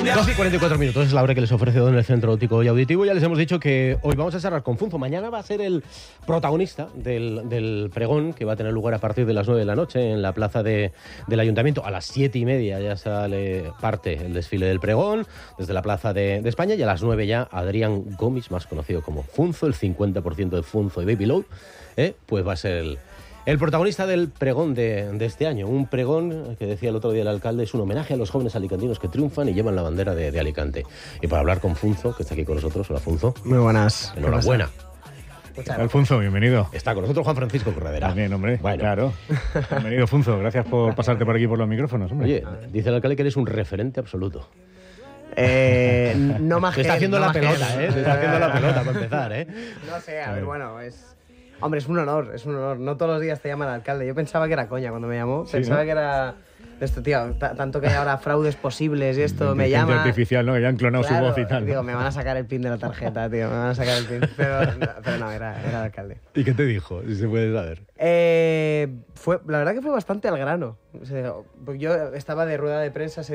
12:44 es la hora que les ofrece Don el Centro Óptico y Auditivo. Ya les hemos dicho que hoy vamos a cerrar con Funzo. Mañana va a ser el protagonista del pregón que va a tener lugar a partir de las 9 de la noche en la plaza del Ayuntamiento. A las 7:30 ya sale parte el desfile del pregón desde la Plaza de España, y a las 9 ya Adrián Gomis, más conocido como Funzo, el 50% de Funzo y Baby Load, pues va a ser el protagonista del pregón de este año. Un pregón que, decía el otro día el alcalde, es un homenaje a los jóvenes alicantinos que triunfan y llevan la bandera de Alicante. Y para hablar con Funzo, que está aquí con nosotros. Hola, Funzo. Muy buenas. Enhorabuena. Alfonso, bienvenido. Está con nosotros Juan Francisco Corredera. También, hombre. Bueno. Claro. Bienvenido, Funzo. Gracias por pasarte por aquí por los micrófonos, hombre. Oye, dice el alcalde que eres un referente absoluto. No más. Te está haciendo la pelota, Te está haciendo la pelota para empezar, No sé, a ver, bueno, Hombre, es un honor, es un honor. No todos los días te llama el alcalde. Yo pensaba que era coña cuando me llamó. Pensaba que era... Esto, tío, tanto que hay ahora fraudes posibles y esto me llama... artificial, ¿no? Que ya han clonado su voz y tal. Digo, me van a sacar el pin de la tarjeta, tío. Me van a sacar el pin. Pero no, era el alcalde. ¿Y qué te dijo? Si se puede saber. La verdad que fue bastante al grano. O sea, yo estaba de rueda de prensa